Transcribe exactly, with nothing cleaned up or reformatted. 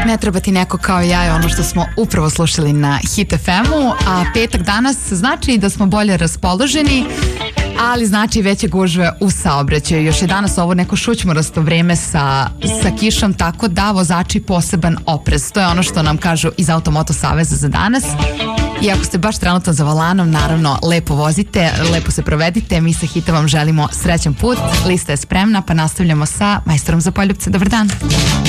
Ne treba ti neko kao ja je ono što smo upravo slušali na Hit F M-u, a petak danas znači da smo bolje raspoloženi, ali znači veće gužve u saobraćaju. Još je danas ovo neko šućmorasto vreme sa, sa kišom, tako da vozači poseban oprez. To je ono što nam kažu iz Automoto Saveza za danas. I ako ste baš trenutno za volanom, naravno, lepo vozite, lepo se provedite. Mi sa Hita vam želimo srećan put. Lista je spremna, pa nastavljamo sa Majstorom za poljupce. Dobar dan.